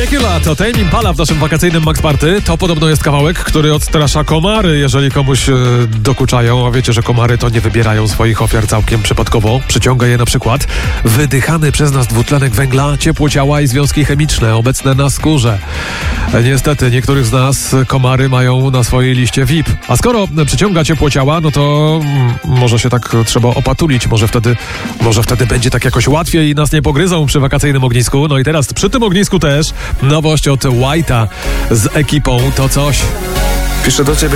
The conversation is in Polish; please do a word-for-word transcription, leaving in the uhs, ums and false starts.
Dracula to Tame Impala w naszym wakacyjnym Max Party. To podobno jest kawałek, który odstrasza komary, jeżeli komuś e, dokuczają. A wiecie, że komary to nie wybierają swoich ofiar całkiem przypadkowo. Przyciąga je na przykład wydychany przez nas dwutlenek węgla, ciepło ciała i związki chemiczne obecne na skórze. E, niestety, niektórych z nas komary mają na swojej liście V I P. A skoro przyciąga ciepło ciała, no to mm, może się tak trzeba opatulić. Może wtedy, może wtedy będzie tak jakoś łatwiej i nas nie pogryzą przy wakacyjnym ognisku. No i teraz przy tym ognisku też nowość od White'a z ekipą to coś. Piszę do ciebie.